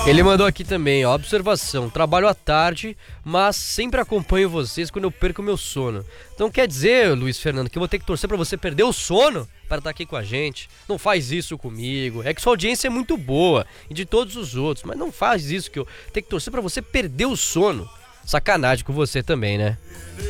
Ele mandou aqui também, ó, observação, trabalho à tarde, mas sempre acompanho vocês quando eu perco meu sono. Então quer dizer, Luiz Fernando, que eu vou ter que torcer pra você perder o sono para estar aqui com a gente? Não faz isso comigo, é que sua audiência é muito boa, e de todos os outros, mas não faz isso que eu tenho que torcer pra você perder o sono. Sacanagem com você também, né?